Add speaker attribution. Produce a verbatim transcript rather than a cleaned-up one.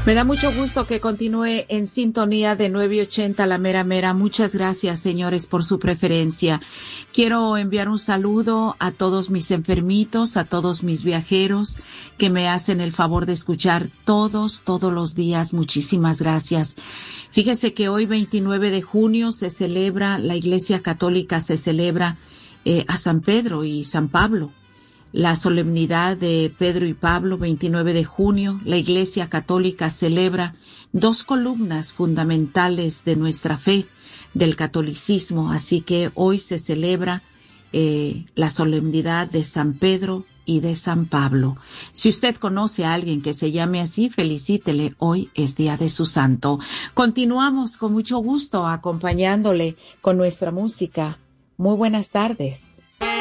Speaker 1: Me da mucho gusto que continúe en sintonía de nueve ochenta La Mera Mera. Muchas gracias, señores, por su preferencia. Quiero enviar un saludo a todos mis enfermitos, a todos mis viajeros que me hacen el favor de escuchar todos, todos los días. Muchísimas gracias. Fíjese que hoy, veintinueve de junio, se celebra, la Iglesia Católica se celebra eh, a San Pedro y San Pablo. La solemnidad de Pedro y Pablo, veintinueve de junio, la Iglesia Católica celebra dos columnas fundamentales de nuestra fe, del catolicismo. Así que hoy se celebra eh, la solemnidad de San Pedro y de San Pablo. Si usted conoce a alguien que se llame así, felicítele. Hoy es día de su santo. Continuamos con mucho gusto acompañándole con nuestra música. Muy buenas tardes.